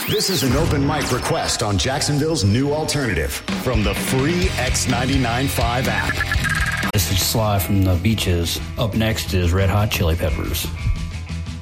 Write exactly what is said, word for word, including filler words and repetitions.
This is an open mic request on Jacksonville's new alternative from the free X ninety-nine point five app. This is Sly from the Beaches. Up next is Red Hot Chili Peppers.